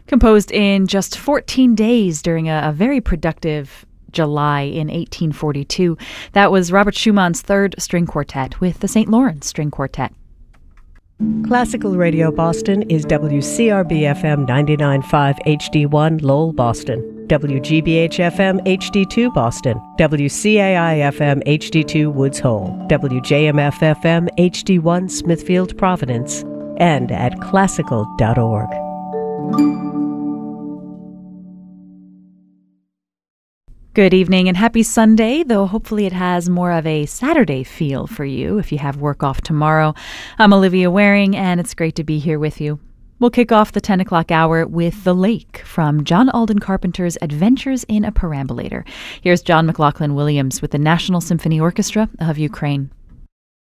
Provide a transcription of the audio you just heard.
Composed in just 14 days during a very productive July in 1842. That was Robert Schumann's Third String Quartet with the St. Lawrence String Quartet. Classical Radio Boston is WCRB-FM 99.5 HD1 Lowell, Boston, WGBH-FM HD2 Boston, WCAI-FM HD2 Woods Hole, WJMF-FM HD1 Smithfield, Providence, and at classical.org. Good evening and happy Sunday, though hopefully it has more of a Saturday feel for you if you have work off tomorrow. I'm Olivia Waring, and it's great to be here with you. We'll kick off the 10 o'clock hour with The Lake from John Alden Carpenter's Adventures in a Perambulator. Here's John McLaughlin Williams with the National Symphony Orchestra of Ukraine.